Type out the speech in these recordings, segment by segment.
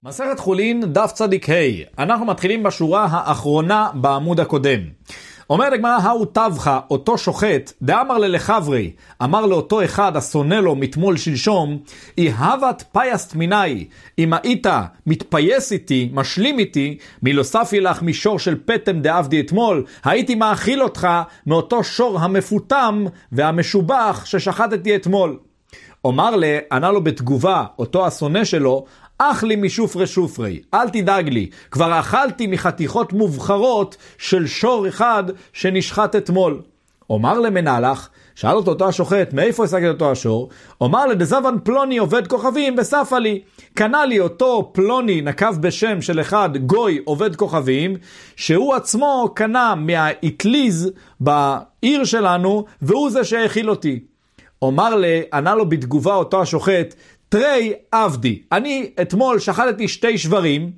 מסכת חולין, דף צדיק ה'. אנחנו מתחילים בשורה האחרונה בעמוד הקודם. אומרת הגמרא, האו טבחה, אותו שוחט, דאמר ללחברי, אמר לאותו אחד השונא לו מתמול שלשום, איהבת פייסט מיני, אם היית מתפייס איתי, משלים איתי, מלוספי לך מישור של פטם דאבדי אתמול, הייתי מאכיל אותך מאותו שור המפותם והמשובח ששחטתי אתמול. אומר לה, ענה לו בתגובה, אותו השונא שלו, אך לי משופרי שופרי, אל תדאג לי, כבר אכלתי מחתיכות מובחרות של שור אחד שנשחט אתמול. אומר למנהלך, שאל אותו השוחט, מאיפה השגת אותו השור? אומר לדזבן פלוני עובד כוכבים וספה לי. קנה לי אותו פלוני נקב בשם של אחד גוי עובד כוכבים, שהוא עצמו קנה מהאטליז בעיר שלנו, והוא זה שהאכיל אותי. אומר ענה לו בתגובה אותו השוחט, תרי עבדי, אני אתמול שחטתי 2 שברים,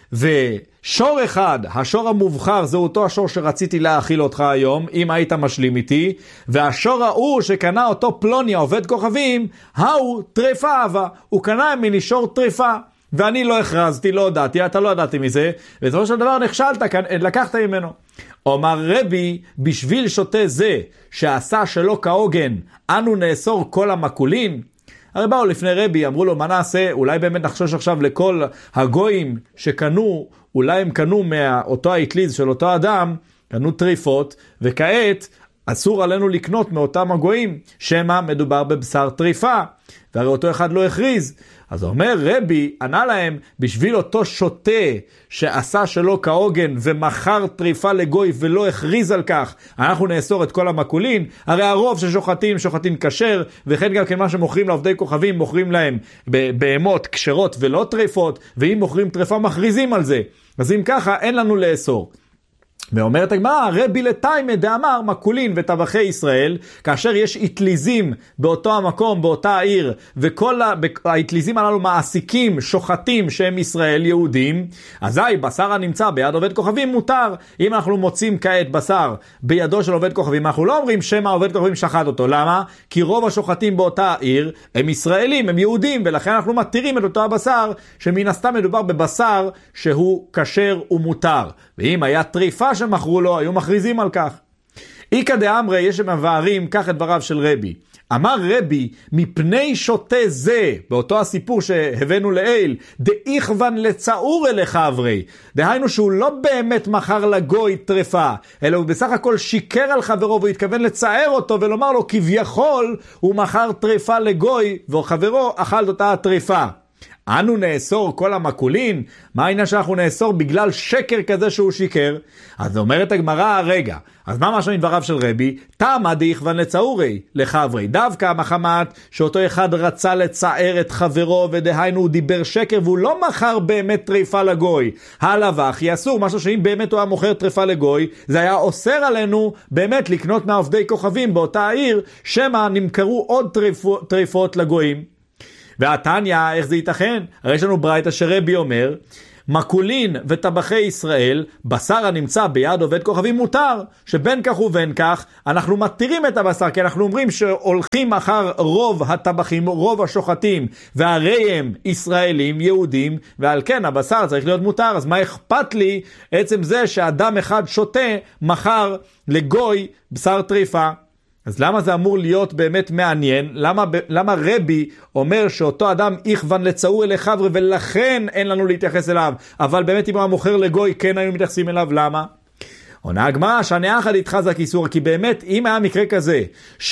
ושור אחד, השור המובחר, זה אותו השור שרציתי להאכיל אותך היום, אם היית משלים איתי, והשור ההוא שקנה אותו פלוני, עובד כוכבים, הוא טרפה אהבה, הוא קנה ממני שור טרפה, ואני לא הכרזתי, לא הודעתי, אתה לא ידעתי מזה, ובסופו של דבר נכשלת, לקחת ממנו. אומר רבי, בשביל שוטה זה, שעשה שלא כהוגן, אנו נאסור כל המקולין? הרי באו לפני רבי, אמרו לו, מה נעשה? אולי באמת נחשוש עכשיו לכל הגויים שקנו, אולי הם קנו מאותו האטליז של אותו אדם, קנו טריפות, וכעת אסור עלינו לקנות מאותם הגויים, שמה מדובר בבשר טריפה, והרי אותו אחד לא הכריז. אז אומר רבי, ענה להם, בשביל אותו שוטה שעשה שלא כהוגן ומכר טריפה לגוי ולא הכריז על כך, אנחנו נאסור את כל המקולין. הרי הרוב ששוחטים, שוחטים כשר, וכן גם כמה שמוכרים לעובדי כוכבים, מוכרים להם בהמות כשרות ולא טריפות, ואם מוכרים טריפה מכריזים על זה. אז אם ככה, אין לנו לאסור. ואומרת הגמרא, רבי לתיימה דאמר מקולין וטבחי ישראל, כאשר יש אטליזים באותו המקום, באותה העיר, וכל האטליזים הללו מעסיקים, שוחטים שהם ישראל יהודים, אזי בשר הנמצא ביד עובד כוכבים מותר. אם אנחנו מוצאים כעת בשר בידו של עובד כוכבים, אנחנו לא אומרים שמה עובד כוכבים שחט אותו. למה? כי רוב השוחטים באותה העיר הם ישראלים, הם יהודים, ולכן אנחנו מתירים את אותו הבשר, שמן הסתם מדובר בבשר שהוא כשר ומותר. ואם היה טריפה שמכרו לו, היו מכריזים על כך. איקא דאמרי, יש שמבארים כך את דבריו של רבי. אמר רבי, מפני שוטה זה, באותו הסיפור שהבאנו לעיל, דאיכוון לצעור אליך אברי. דהיינו שהוא לא באמת מכר לגוי טרפה, אלא הוא בסך הכל שיקר על חברו, והוא התכוון לצער אותו ולומר לו, כביכול הוא מכר טרפה לגוי, וחברו אכל אותה הטרפה. אנו נאסור כל המקולין? מה העניין שאנחנו נאסור בגלל שקר כזה שהוא שיקר? אז אומרת הגמרא, רגע, אז מה משהו מדבריו של רבי? תמה דאיכוון לצעורי לחברי, דווקא מחמת שאותו אחד רצה לצער את חברו, ודהיינו הוא דיבר שקר והוא לא מכר באמת טריפה לגוי. הלבח יאסור, משהו שאם באמת הוא היה מוכר טריפה לגוי, זה היה אוסר עלינו באמת לקנות מעובדי כוכבים באותה העיר, שמה נמכרו עוד טריפות לגויים. והתניא, איך זה ייתכן? הרי יש לנו ברייתא שרבי אומר, מקולין וטבחי ישראל, בשר הנמצא ביד עובד כוכבים מותר, שבין כך ובין כך אנחנו מתירים את הבשר, כי אנחנו אומרים שהולכים אחר רוב הטבחים, רוב השוחטים, והרי הם ישראלים, יהודים, ועל כן הבשר צריך להיות מותר. אז מה אכפת לי עצם זה שאדם אחד שוטה מחר לגוי בשר טריפה? אז למה זה אמור להיות באמת מעניין? למה רבי אומר שאותו אדם איכוון לצעור אלי חבר'ה, ולכן אין לנו להתייחס אליו, אבל באמת אם הוא מוכר לגוי כן היינו מתייחסים אליו? למה? עונה הגמרא, שהניחד יתחזק איסור, כי באמת אם היה מקרה כזה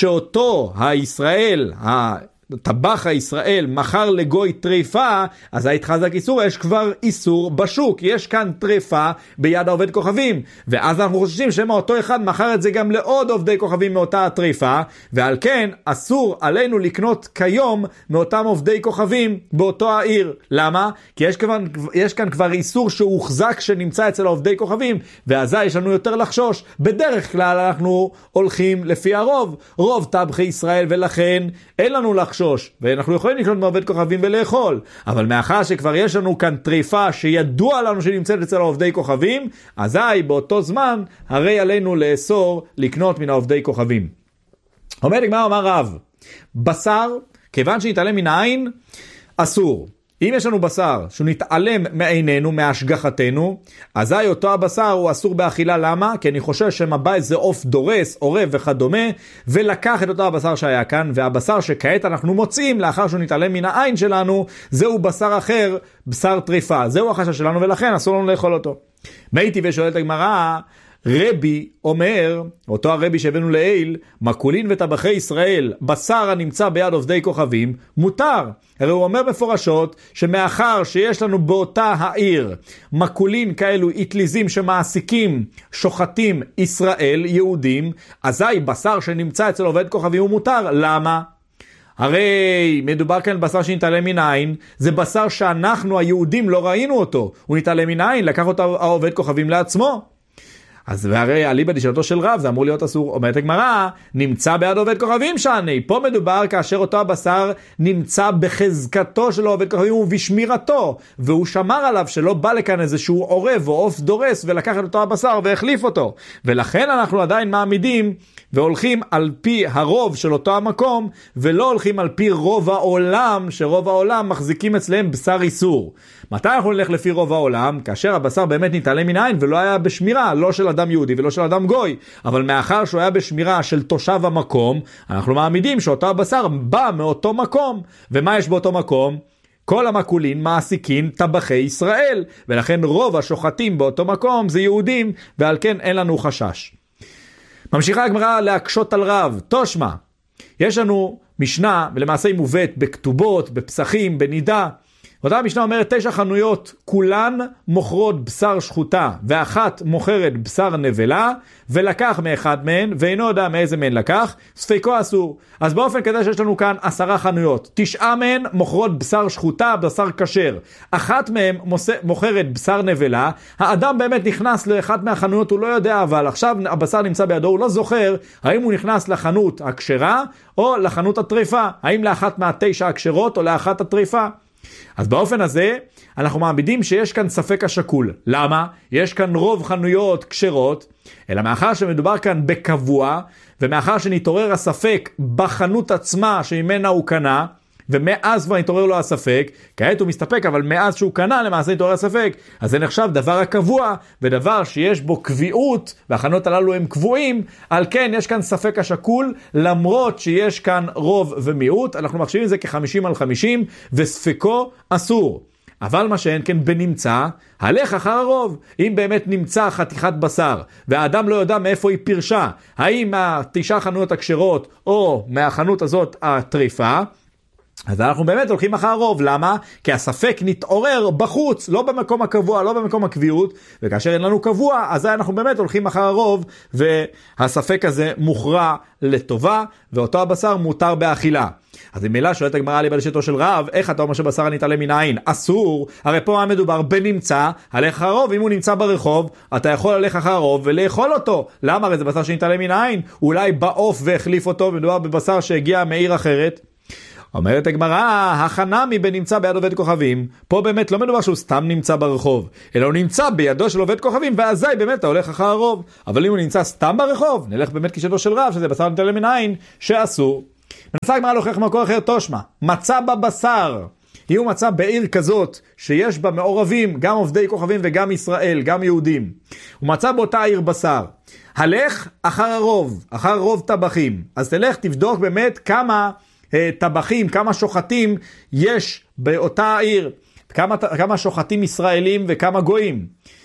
שאותו הישראל, טבח הישראל מכר לגוי טריפה, אז ההתחזק איסור, יש כבר איסור בשוק, יש כאן טריפה ביד העובד כוכבים, ואז אנחנו חוששים שמה אותו אחד מכר את זה גם לעוד עובדי כוכבים מאותה הטריפה, ועל כן אסור עלינו לקנות כיום מאותם עובדי כוכבים באותו העיר. למה? כי יש כאן כבר איסור שהוחזק שנמצא אצל העובדי כוכבים, ואזי יש לנו יותר לחשוש. בדרך כלל אנחנו הולכים לפי הרוב, רוב טבחי ישראל, ולכן אין לנו לחשוש, ואנחנו יכולים לקנות מעובד כוכבים ולאכול. אבל מאחר שכבר יש לנו כאן טריפה שידוע לנו שנמצאת אצל העובדי כוכבים, אזי באותו זמן הרי עלינו לאסור לקנות מן העובדי כוכבים. אומר מה אמר רב, בשר כיוון שהתעלם מן העין אסור, אם יש לנו בשר שהוא נתעלם מעינינו, מהשגחתנו, אזי אותו הבשר הוא אסור באכילה. למה? כי אני חושב שמבא איזה עוף דורס, עורב וכדומה, ולקח את אותו הבשר שהיה כאן, והבשר שכעת אנחנו מוצאים לאחר שהוא נתעלם מן העין שלנו, זהו בשר אחר, בשר טריפה. זהו החשש שלנו, ולכן אסור לנו לאכול אותו. מייתי ושואלת הגמרא, רבי אומר, אותו הרבי שהבאנו לעיל, מקולין וטבחי ישראל, בשר הנמצא ביד עובדי כוכבים, מותר. הרי הוא אומר מפורשות שמאחר שיש לנו באותה העיר מקולין כאלו איטליזים שמעסיקים, שוחטים ישראל, יהודים, אזי בשר שנמצא אצל עובד כוכבים הוא מותר. למה? הרי מדובר כאן בשר שנתעלם מן העין, זה בשר שאנחנו היהודים לא ראינו אותו, הוא נתעלם מן העין, לקח אותו העובד כוכבים לעצמו. אז והרי אליבא דשאלתו של רב, זה אמור להיות אסור. אומרת הגמרא, נמצא ביד עובד כוכבים שאני. פה מדובר כאשר אותו הבשר נמצא בחזקתו של עובד כוכבים ובשמירתו, והוא שמר עליו שלא בא לכאן איזשהו עורב או עוף דורס ולקח את אותו הבשר והחליף אותו. ולכן אנחנו עדיין מעמידים והולכים על פי הרוב של אותו המקום, ולא הולכים על פי רוב העולם, שרוב העולם מחזיקים אצלם בשר איסור. מתי אנחנו נלך לפי רוב העולם? כאשר הבשר באמת נתעלם מן העין ולא היה בשמירה, לא של אדם יהודי ולא של אדם גוי, אבל מאחר שהוא היה בשמירה של תושב המקום, אנחנו מעמידים שאותו הבשר בא מאותו מקום. ומה יש באותו מקום? כל המקולין מעסיקים טבחי ישראל, ולכן רוב השוחטים באותו מקום זה יהודים, ועל כן אין לנו חשש. ממשיכה הגמרא להקשות על רב, תושמה. יש לנו משנה, ולמעשה היא מובאת בכתובות, בפסחים, בנידה. אותה המשנה אומרת 9 חנויות, כולן מוכרות בשר שחוטה, ואחת מוכרת בשר נבלה, ולקח מאחד מהן, ואינו יודע מאיזה מהן לקח, ספקו אסור. אז באופן כזה שיש לנו כאן 10 חנויות, 9 מהן מוכרות בשר שחוטה, בשר כשר. אחת מהן מוכרת בשר נבלה, האדם באמת נכנס לאחת מהחנויות, הוא לא יודע, אבל עכשיו הבשר נמצא בידו, הוא לא זוכר האם הוא נכנס לחנות הכשרה, או לחנות הטריפה, האם לאחת מה9 הכשרות, או לאחת הטריפה. אז באופן הזה אנחנו מעמידים שיש כאן ספק השקול. למה? יש כאן רוב חנויות כשרות, אלא מאחר שמדובר כאן בקבוע, ומאחר שנתעורר הספק בחנות עצמה שממנה הוא קנה, ומאז כבר נתעורר לו הספק, כעת הוא מסתפק, אבל מאז שהוא קנה למעשה נתעורר הספק, אז זה נחשב דבר הקבוע, ודבר שיש בו קביעות, והחנות הללו הם קבועים, על כן יש כאן ספק השקול, למרות שיש כאן רוב ומיעוט, אנחנו מחשיבים את זה כ50-50, וספקו אסור. אבל מה שאין כן בנמצא, הלך אחר הרוב. אם באמת נמצא חתיכת בשר, והאדם לא יודע מאיפה היא פירשה, האם מה9 חנויות הכשרות, או מהחנות הזאת הטריפה, אז אנחנו באמת הולכים אחר הרוב. למה? כי הספק נתעורר בחוץ, לא במקום הקבוע, לא במקום הקביעות, וכאשר אין לנו קבוע, אז אנחנו באמת הולכים אחר הרוב, והספק הזה מוכרע לטובה, ואותו הבשר מותר באכילה. אז אם שואלת הגמרא לי בלשתו של רב, איך אתה אומר שבשר הנתעלם מן העין? אסור, הרי פה מדובר בנמצא, הלך אחר הרוב. אם הוא נמצא ברחוב, אתה יכול ללך אחר הרוב ולאכול אותו. למה? הרי זה בשר שנתעלם מן העין, אולי בעוף והחליף אותו, מדובר בבשר שהגיע מעיר אחרת. אומרת הגמרא, החנמי בנמצא ביד עובד כוכבים. פה באמת לא מדובר שהוא סתם נמצא ברחוב, אלא הוא נמצא בידו של עובד כוכבים, ואזי באמת אתה הולך אחר הרוב. אבל אם הוא נמצא סתם ברחוב, נלך באמת כשתו של רב, שזה בשר נתעלם מן העין, שאסור. מנסה הגמרא להוכיח מקור אחר, תושמה. מצא בבשר. אם הוא מצא בעיר כזאת, שיש בה מעורבים, גם עובדי כוכבים וגם ישראל, גם יהודים. הוא מצא באותה עיר בשר. הלך אחר הרוב, אחר רוב טבחים. אז תלך תבדוק באמת כמה טבחים, כמה שוחטים יש באותה עיר, כמה שוחטים ישראלים וכמה גויים.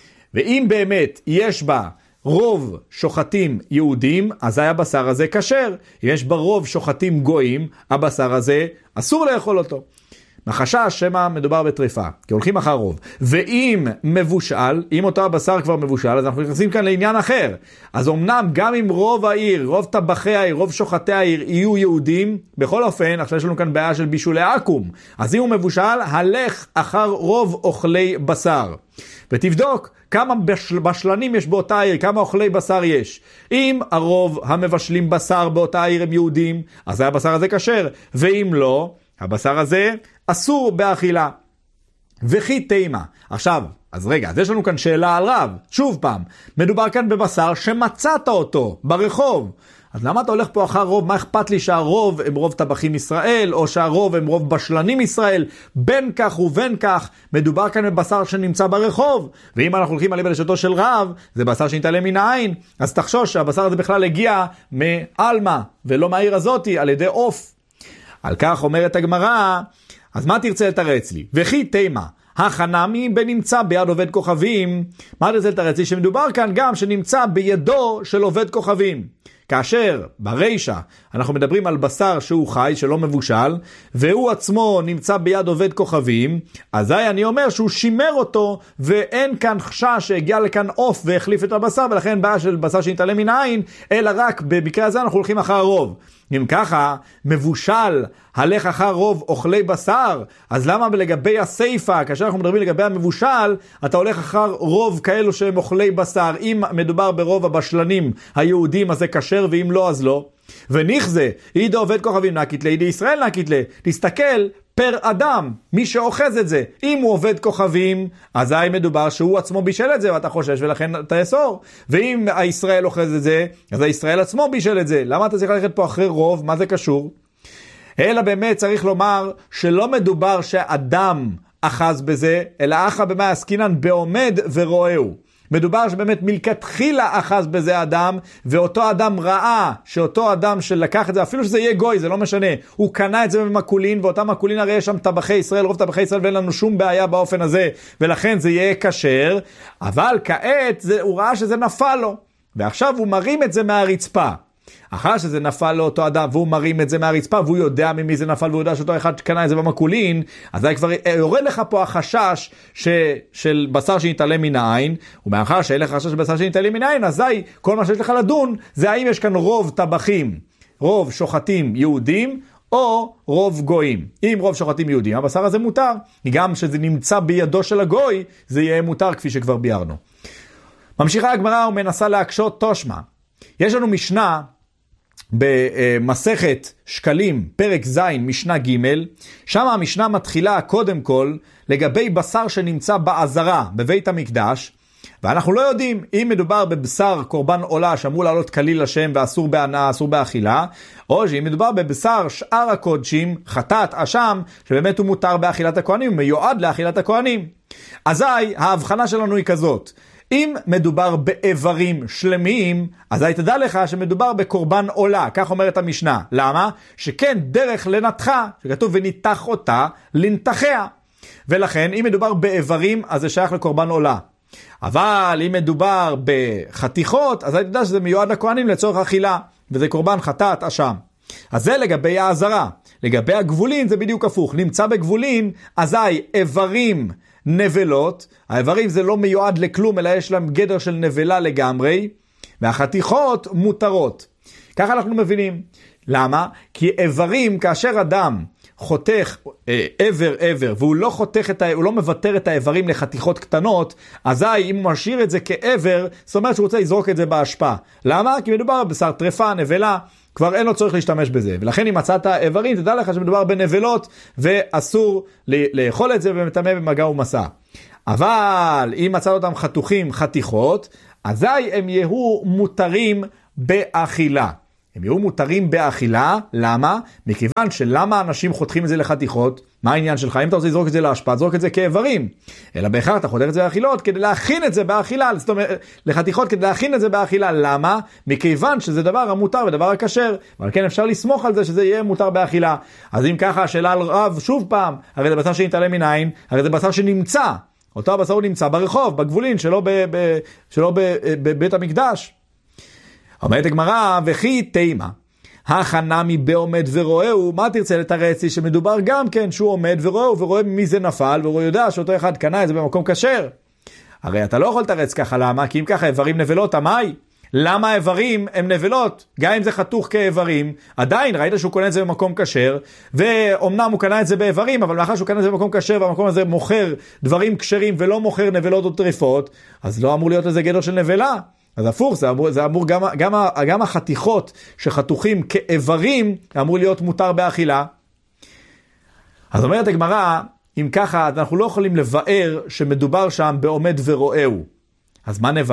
ואם באמת יש בה רוב שוחטים יהודים, אז הבשר הזה כשר. אם יש בה רוב שוחטים גויים, הבשר הזה אסור לאכול אותו. מחשש שמה מדובר בטריפה, כי הולכים אחר רוב. ואם מבושל, אם אותו הבשר כבר מבושל, אז אנחנו נכנסים כאן לעניין אחר. אז אמנם גם אם רוב העיר, רוב טבחי העיר, רוב שוחטי העיר יהיו יהודים, בכל אופן, עכשיו יש לנו כאן בעיה של בישולי עקום. אז אם הוא מבושל, הלך אחר רוב אוכלי בשר. ותבדוק כמה בשלנים יש באותה עיר, כמה אוכלי בשר יש. אם הרוב המבשלים בשר באותה עיר הם יהודים, אז הבשר הזה כשר. ואם לא, הבשר הזה אסור באכילה. וכי תימה. עכשיו, אז רגע, אז יש לנו כאן שאלה על רב. שוב פעם, מדובר כאן בבשר שמצאת אותו ברחוב. אז למה אתה הולך פה אחר רוב? מה אכפת לי שהרוב הם רוב טבחים ישראל, או שהרוב הם רוב בשלנים ישראל? בין כך ובין כך, מדובר כאן בבשר שנמצא ברחוב. ואם אנחנו הולכים עלי בלשתו של רב, זה בשר שנתעלם מן העין. אז תחשוש שהבשר הזה בכלל הגיע מאלמה, ולא מהעיר הזאתי, על ידי עוף. על כך אומרת הגמרא, אז מה תרצה לתרץ לי? וכי תימה, החנמי בנמצא ביד עובד כוכבים. מה תרצה לתרץ לי? שמדובר כאן גם שנמצא בידו של עובד כוכבים. כאשר ברישה אנחנו מדברים על בשר שהוא חי, שלא מבושל, והוא עצמו נמצא ביד עובד כוכבים, אזי אני אומר שהוא שימר אותו, ואין כאן חשש שהגיע לכאן עוף והחליף את הבשר, ולכן בעיה של בשר שנתעלם מן העין, אלא רק במקרה הזה אנחנו הולכים אחר הרוב. אם ככה, מבושל, הלך אחר רוב אוכלי בשר, אז למה לגבי הסייפה, כאשר אנחנו מדברים לגבי המבושל, אתה הולך אחר רוב כאלו שהם אוכלי בשר? אם מדובר ברוב הבשלנים היהודים, אז זה כשר, ואם לא, אז לא. ונכזה, אידו עובד כוכבים נקית לה, אידי ישראל נקית לה. תסתכל פר אדם, מי שאוחז את זה. אם הוא עובד כוכבים, אז מדובר שהוא עצמו בישל את זה, ואתה חושש, ולכן אתה יסור. ואם הישראל אוחז את זה, אז הישראל עצמו בישל את זה. למה אתה צריך ללכת פה אחרי רוב? מה זה קשור? אלא באמת צריך לומר שלא מדובר שאדם אחז בזה, אלא אחא במאי עסקינן בעומד ורואהו. מדובר שבאמת מלכתחילה אחז בזה אדם, ואותו אדם ראה שאותו אדם שלקח את זה, אפילו שזה יהיה גוי, זה לא משנה, הוא קנה את זה במקולין, ואותה מקולין הרי יש שם טבחי ישראל, רוב טבחי ישראל, ואין לנו שום בעיה באופן הזה, ולכן זה יהיה כשר, אבל כעת הוא ראה שזה נפל לו, ועכשיו הוא מרים את זה מהרצפה. אחר שזה נפל לאותו אדם, והוא מרים את זה מהרצפה, והוא יודע ממי זה נפל, והוא יודע שאותו אחד קנה את זה במקולין, אז כבר יורד לך פה החשש של בשר שנתעלם מן העין, ומאחר שאין לך חשש של בשר שנתעלם מן העין, אז כל מה שיש לך לדון, זה האם יש כאן רוב טבחים, רוב שוחטים יהודים, או רוב גויים. אם רוב שוחטים יהודים, הבשר הזה מותר. גם שזה נמצא בידו של הגוי, זה יהיה מותר כפי שכבר ביארנו. ממשיכה הגמרא ומנסה להקשות תושמה. יש לנו משנה במסכת שקלים, פרק ז', משנה ג', שם המשנה מתחילה קודם כל לגבי בשר שנמצא בעזרה, בבית המקדש, ואנחנו לא יודעים אם מדובר בבשר קורבן עולה שאמור לעלות כליל לשם ואסור בהנאה, אסור באכילה, או שאם מדובר בבשר שאר הקודשים, חטאת, אשם, שבאמת הוא מותר באכילת הכהנים, הוא מיועד לאכילת הכהנים. אזי ההבחנה שלנו היא כזאת, אם מדובר באיברים שלמים, אז תדע לך שמדובר בקורבן עולה, כך אומרת המשנה. למה? שכן דרך לנתחה, שכתוב וניתח אותה, לנתחיה. ולכן אם מדובר באיברים, אז זה שייך לקורבן עולה. אבל אם מדובר בחתיכות, אז תדע שזה מיועד לכהנים לצורך אכילה, וזה קורבן חטאת אשם. אז זה לגבי העזרה. לגבי הגבולין זה בדיוק הפוך. נמצא בגבולין, אזי איברים נבלות, האיברים זה לא מיועד לכלום, אלא יש להם גדר של נבלה לגמרי, והחתיכות מותרות. ככה אנחנו מבינים. למה? כי איברים, כאשר אדם חותך עבר, והוא לא חותך הוא לא מוותר את האיברים לחתיכות קטנות, אזי אם הוא משאיר את זה כעבר, זאת אומרת שהוא רוצה לזרוק את זה בהשפעה. למה? כי מדובר בבשר טרפה, נבלה, כבר אין לו צורך להשתמש בזה. ולכן אם מצאת איברים, תדע לך שמדובר בנבלות, ואסור לאכול את זה ומטמא במגע ומסע. אבל אם מצאת אותם חתוכים, חתיכות, אזי הם יהיו מותרים באכילה. הם יהיו מותרים באכילה, למה? מכיוון שלמה אנשים חותכים את זה לחתיכות? מה העניין שלך? אם אתה רוצה לזרוק את זה להשפעה, תזרוק את זה כאיברים. אלא בהכרח אתה חותך את זה לאכילות כדי להכין את זה באכילה, זאת אומרת, לחתיכות כדי להכין את זה באכילה. למה? מכיוון שזה דבר המותר ודבר הכשר, אבל כן אפשר לסמוך על זה שזה יהיה מותר באכילה. אז אם ככה, השאלה על רב, שוב פעם, הרי זה בשר שנתעלם מן העין, הרי זה בשר שנמצא. אותו הבשר הוא נמצא ברחוב, בגבולין, שלא בבית המקדש. אומרת הגמרא, וכי תימה, החנמי בעומד ורואהו, מה תרצה לתרץ לי שמדובר גם כן שהוא עומד ורואהו, ורואה מי זה נפל, והוא יודע שאותו אחד קנה את זה במקום כשר. הרי אתה לא יכול לתרץ ככה, למה? כי אם ככה איברים נבלות, המאי? למה האיברים הם נבלות? גם אם זה חתוך כאיברים, עדיין ראית שהוא קונה את זה במקום כשר, ואומנם הוא קנה את זה באיברים, אבל מאחר שהוא קנה את זה במקום כשר, והמקום הזה מוכר דברים כשרים ולא מוכר נבלות או טרפות, אז לא אמור להיות לזה גדר של נבלה. אז הפוך, זה אמור גם החתיכות שחתוכים כאיברים, אמור להיות מותר באכילה. אז אומרת הגמרא, אם ככה, אנחנו לא יכולים לבאר שמדובר שם בעומד ורואהו. אז מה נבאר?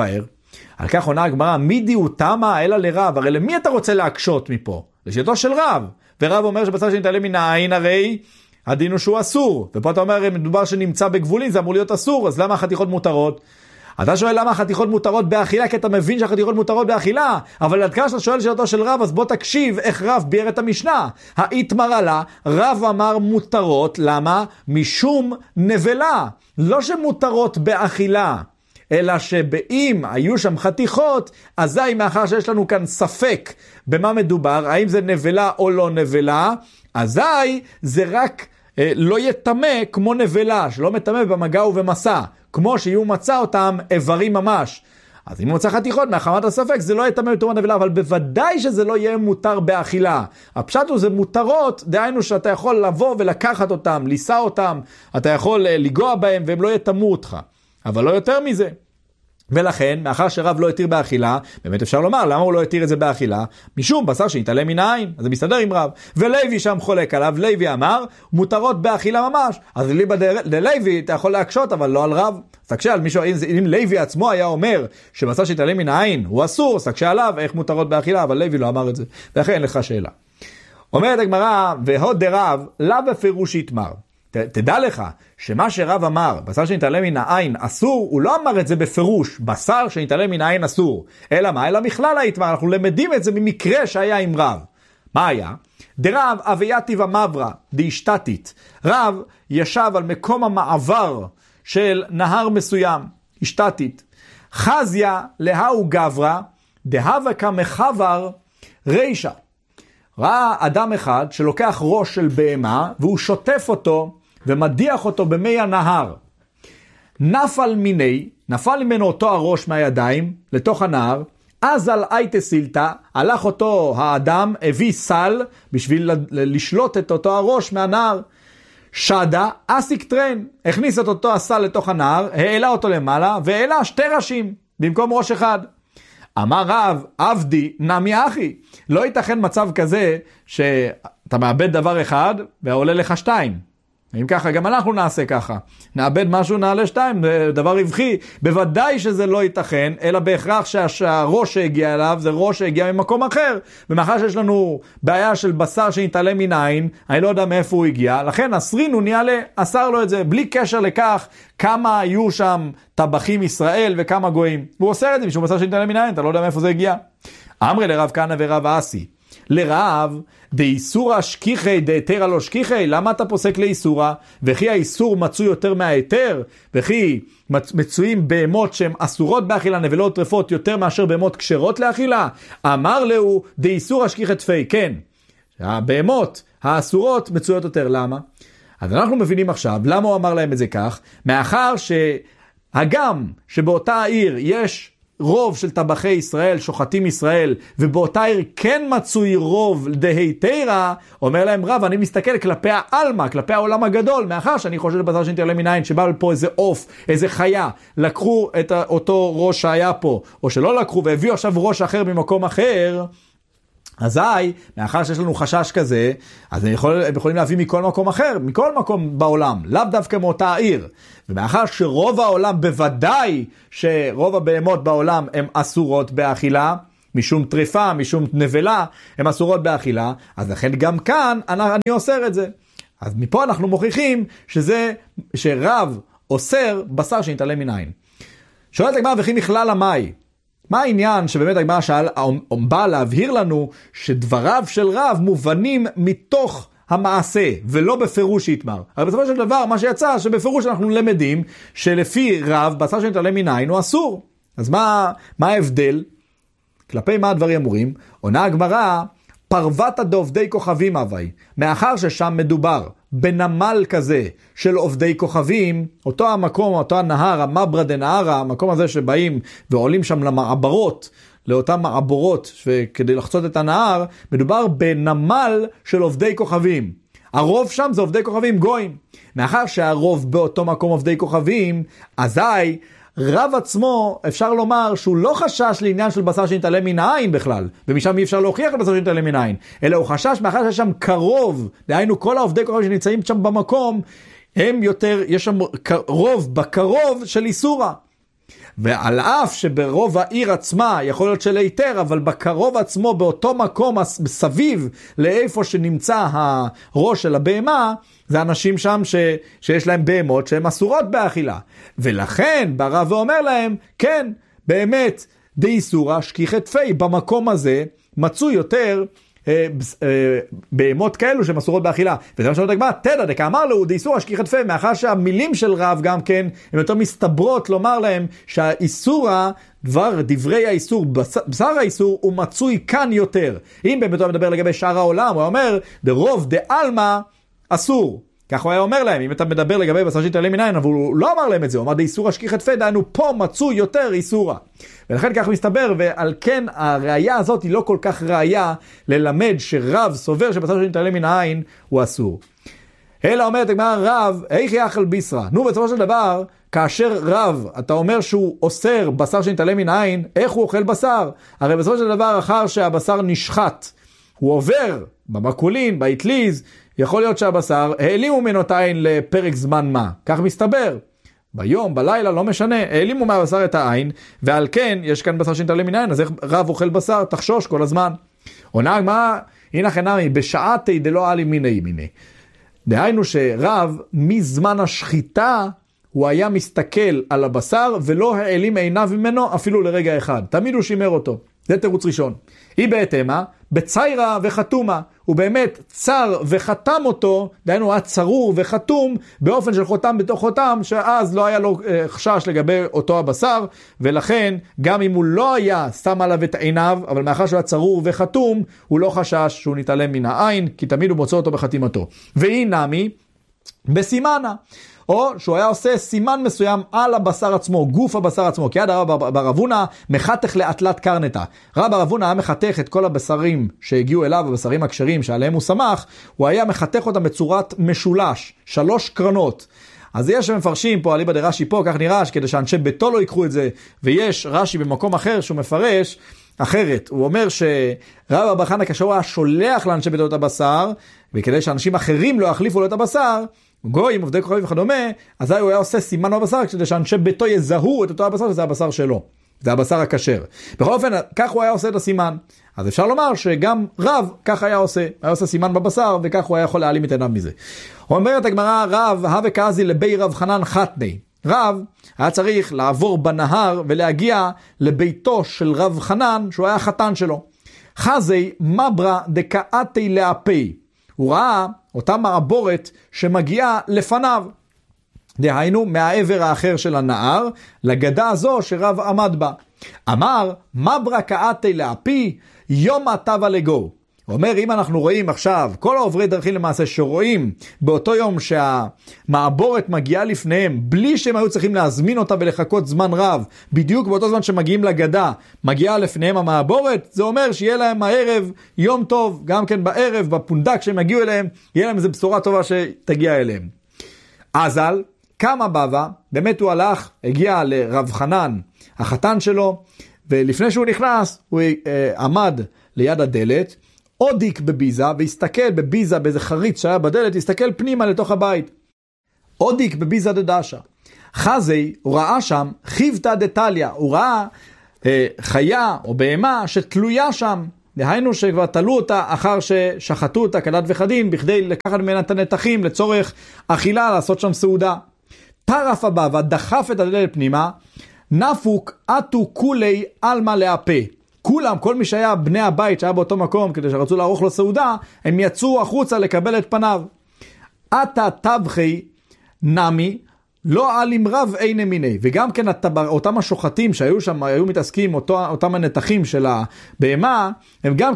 על כך עונה הגמרא, מידי הוא תמה אלא לרב, הרי למי אתה רוצה להקשות מפה? לשיטתו של רב, ורב אומר שבשר שנתעלם מן העין הרי הדין הוא שהוא אסור, ופה אתה אומר מדובר שנמצא בגבולין, זה אמור להיות אסור, אז למה החתיכות מותרות? אתה שואל למה החתיכות מותרות באכילה, כי אתה מבין שהחתיכות מותרות באכילה, אבל עד כמה שאתה שואל שאלתו של רב, אז בוא תקשיב איך רב ביאר את המשנה. האיתמר עלה, רב אמר מותרות, למה? משום נבלה, לא שמותרות באכילה, אלא שבאם היו שם חתיכות, אזי מאחר שיש לנו כאן ספק במה מדובר, האם זה נבלה או לא נבלה, אזי זה רק לא יתמה כמו נבלה, שלא מתמה במגע ובמסע, כמו שיהיו מצא אותם איברים ממש. אז אם הוא מצא חתיכות מהחמת הספק, זה לא יתמה בתור הנבלה, אבל בוודאי שזה לא יהיה מותר באכילה. הפשט הוא זה מותרות, דהיינו שאתה יכול לבוא ולקחת אותם, לישא אותם, אתה יכול לגוע בהם והם לא יתמו אותך. אבל לא יותר מזה. ולכן, מאחר שרב לא התיר באכילה, באמת אפשר לומר, למה הוא לא התיר את זה באכילה? משום בשר שנתעלם מן העין, אז זה מסתדר עם רב. ולוי שם חולק עליו, לוי אמר, מותרות באכילה ממש. אז ללוי אתה יכול להקשות, אבל לא על רב. תקשה על מישהו, אם לוי עצמו היה אומר, שבשר שנתעלם מן העין הוא אסור, תקשה עליו איך מותרות באכילה, אבל לוי לא אמר את זה. ולכן אין לך שאלה. אומרת הגמרא, והוד דרב, לאו בפירוש יתמר. תדע לך שמה שרב אמר, בשר שנתעלם מן העין אסור, הוא לא אמר את זה בפירוש, בשר שנתעלם מן העין אסור. אלא מה? אלא מכלל היתמר, אנחנו למדים את זה ממקרה שהיה עם רב. מה היה? דרב אבייתי ומברא דאשתתית. רב ישב על מקום המעבר של נהר מסוים, אשתתית. חזיה להאו גברא, דהווה כמחבר רישה. ראה אדם אחד שלוקח ראש של בהמה, והוא שוטף אותו ומדיח אותו במי הנהר. נפל ממנו אותו הראש מהידיים לתוך הנהר, אז על אייטה סילתא, הלך אותו האדם, הביא סל בשביל לשלוט את אותו הראש מהנהר. שדה, אסיק טרן, הכניס את אותו הסל לתוך הנהר, העלה אותו למעלה, והעלה 2 ראשים במקום ראש אחד. אמר רב, עבדי, נמי אחי, לא ייתכן מצב כזה שאתה מאבד דבר אחד ועולה לך 2. אם ככה, גם אנחנו נעשה ככה. נאבד משהו, נעלה 2, זה דבר רווחי. בוודאי שזה לא ייתכן, אלא בהכרח שהראש שהגיע אליו, זה ראש שהגיע ממקום אחר. ומאחר שיש לנו בעיה של בשר שנתעלם מן העין, אני לא יודע מאיפה הוא הגיע, לכן אסרינו ניאלה, אסר לו את זה, בלי קשר לכך כמה היו שם טבחים ישראל וכמה גויים. הוא עושה את זה משום בשר שנתעלם מן העין, אתה לא יודע מאיפה זה הגיע. אמרי לרב כהנא ורב אסי, לרב דאיסורא שכיחי דהיתרא לא שכיחי, למה אתה פוסק לאיסורא? וכי האיסור מצוי יותר מההיתר, וכי מצויים בהמות שהן אסורות באכילה, נבלות טרפות יותר מאשר בהמות כשרות לאכילה? אמר לו דאיסורא שכיחי תפי, כן, הבהמות האסורות מצויות יותר. למה? אז אנחנו מבינים עכשיו למה הוא אמר להם את זה כך, מאחר שהגם שבאותה העיר יש רוב של טבחי ישראל, שוחטים ישראל, ובאותה עיר כן מצוי רוב דהיתרא, אומר להם רב, אני מסתכל כלפי העלמא, כלפי העולם הגדול, מאחר שאני חושב שבשר שנתעלם מן העין, שבא פה איזה עוף, איזה חיה, לקחו את אותו ראש שהיה פה, או שלא לקחו, והביאו עכשיו ראש אחר ממקום אחר, אזי, מאחר שיש לנו חשש כזה, אז הם יכולים להביא מכל מקום אחר, מכל מקום בעולם, לאו דווקא מאותה העיר. ומאחר שרוב העולם, בוודאי שרוב הבהמות בעולם הן אסורות באכילה, משום טריפה, משום נבלה, הן אסורות באכילה, אז לכן גם כאן אני אוסר את זה. אז מפה אנחנו מוכיחים שרב אוסר בשר שנתעלם מן העין. שואלת הגמרא, וכי מכלל המאי? מה העניין שבאמת הגמרא בא להבהיר לנו שדבריו של רב מובנים מתוך המעשה ולא בפירוש יתמר? אבל בסופו של דבר מה שיצא שבפירוש אנחנו למדים שלפי רב בשר שנתעלם מן העין הוא אסור. אז מה ההבדל? כלפי מה הדברים אמורים? עונה הגמרא, פרוותא דעובדי כוכבים הווי, מאחר ששם מדובר בנמל כזה של עובדי כוכבים, אותו המקום, אותו הנהר, המברא דנהרא, המקום הזה שבאים ועולים שם למעברות, לאותן מעבורות כדי לחצות את הנהר, מדובר בנמל של עובדי כוכבים. הרוב שם זה עובדי כוכבים גויים. מאחר שהרוב באותו מקום עובדי כוכבים, אזי רב עצמו אפשר לומר שהוא לא חשש לעניין של בשר שנתעלם מן העין בכלל, ומשם אי אפשר להוכיח לבשר שנתעלם מן העין, אלא הוא חשש מאחר שיש שם קרוב, דהיינו כל העובדי כוכבים שנמצאים שם במקום, הם יותר, יש שם רוב בקרוב של איסורה. ועל אף שברוב העיר עצמה יכול להיות של היתר, אבל בקרוב עצמו באותו מקום סביב לאיפה שנמצא הראש של הבהמה, זה אנשים שם שיש להם בהמות שהן אסורות באכילה. ולכן בא רב ואומר להם, כן, באמת, די סורה שכיחי תפי, במקום הזה מצוי יותר בהמות כאלו שהן אסורות באכילה. וזה מה שאומרת הגמרא, תדע דקאמר לו די סורה שכיחי תפי, מאחר שהמילים של רב גם כן, הן יותר מסתברות לומר להם שהאיסורה, דברי האיסור, בשר האיסור, הוא מצוי כאן יותר. אם באמת הוא מדבר לגבי שאר העולם, הוא אומר, דרוב דעלמא אסור. כך הוא היה אומר להם, אם אתה מדבר לגבי בשר שהתעלם מן העין, אבל הוא לא אמר להם את זה, הוא אמר די איסורה שכיחי תפי, דהיינו פה מצוי יותר איסורה. ולכן כך מסתבר, ועל כן הראייה הזאת היא לא כל כך ראייה ללמד שרב סובר שבשר שהתעלם מן העין הוא אסור. אלא אומרת הגמרא, רב, איך יאכל בישרה? נו, בסופו של דבר, כאשר רב, אתה אומר שהוא אוסר בשר שהתעלם מן העין, איך הוא אוכל בשר? הרי בסופו של דבר, אחר שהבשר נשחט, הוא עובר במקולין, באטליז, יכול להיות שהבשר העלימו ממנו את העין לפרק זמן מה. כך מסתבר. ביום, בלילה, לא משנה, העלימו מהבשר את העין, ועל כן יש כאן בשר שנתעלם מן העין, אז איך רב אוכל בשר? תחשוש כל הזמן. עונה הגמרא, הנה חנמי, בשעתי דלא עלי מיני מיני. דהיינו שרב, מזמן השחיטה, הוא היה מסתכל על הבשר, ולא העלים עיניו ממנו אפילו לרגע אחד. תמיד הוא שימר אותו. זה תירוץ ראשון. היא בהתאמה, בציירה וחתומה. הוא באמת צר וחתם אותו, דהיינו היה צרור וחתום, באופן של חותם בתוך חותם, שאז לא היה לו חשש לגבי אותו הבשר, ולכן גם אם הוא לא היה שם עליו את עיניו, אבל מאחר שהוא היה צרור וחתום, הוא לא חשש שהוא נתעלם מן העין, כי תמיד הוא מוצא אותו בחתימתו. והיא נמי, בסימנה. או שהוא היה עושה סימן מסוים על הבשר עצמו, גוף הבשר עצמו, כי עד הרב בר אבונה מחתך לאטלת קרנטה. רב בר אבונה היה מחתך את כל הבשרים שהגיעו אליו, הבשרים הכשרים שעליהם הוא שמח, הוא היה מחתך אותם בצורת משולש, 3 קרנות. אז יש שמפרשים פה, אליבא דרש"י פה, כך נראה, כדי שאנשי ביתו לא ייקחו את זה, ויש רש"י במקום אחר שהוא מפרש אחרת. הוא אומר שרב בר חנא כאשר הוא היה שולח לאנשי ביתו את הבשר, וכדי שאנשים אחרים לא יחליפו לו את הבשר, גויים, עובדי כוכבים וכדומה, אז הוא היה עושה סימן בבשר, כדי שאנשי ביתו יזהו את אותו הבשר, שזה הבשר שלו. זה הבשר הכשר. בכל אופן, כך הוא היה עושה את הסימן. אז אפשר לומר שגם רב כך היה עושה סימן בבשר, וכך הוא היה יכול להעלים את עיניו מזה. אומרת הגמרא, רב, הווה קאזי לבי רב חנן חתני. רב היה צריך לעבור בנהר ולהגיע לביתו של רב חנן, שהוא היה חתן שלו. חזי מברה דקאתי לאפי. הוא ראה אותה מעבורת שמגיעה לפניו. דהיינו, מהעבר האחר של הנהר, לגדה הזו שרב עמד בה. אמר, מברה קאתי לאפי, יום עטבה לגו. הוא אומר, אם אנחנו רואים עכשיו, כל העוברי דרכים למעשה שרואים באותו יום שהמעבורת מגיעה לפניהם, בלי שהם היו צריכים להזמין אותה ולחכות זמן רב, בדיוק באותו זמן שמגיעים לגדה, מגיעה לפניהם המעבורת, זה אומר שיהיה להם הערב יום טוב, גם כן בערב, בפונדק שהם יגיעו אליהם, יהיה להם איזו בשורה טובה שתגיע אליהם. אזל, כמה בבא, באמת הוא הלך, הגיע לרב חנן, החתן שלו, ולפני שהוא נכנס, הוא עמד ליד הדלת, הודיק בביזה, והסתכל בביזה באיזה חריץ שהיה בדלת, הסתכל פנימה לתוך הבית. הודיק בביזה דדשה. חזי, הוא ראה שם, חיבתא דטליה, הוא ראה חיה או בהמה שתלויה שם. דהיינו שכבר תלו אותה אחר ששחטו אותה כדת וכדין, בכדי לקחת ממנה את הנתחים לצורך אכילה, לעשות שם סעודה. טרף הבא ודחף את הדלת פנימה, נפוק אתו כולי אלמה לאפה. כולם, כל מי שהיה בני הבית שהיה באותו מקום כדי שרצו לערוך לו סעודה, הם יצאו החוצה לקבל את פניו. עתה טבחי נמי לא עלים רב אין מיני. וגם כן אותם השוחטים שהיו שם, היו מתעסקים, אותם הנתחים של הבהמה, הם גם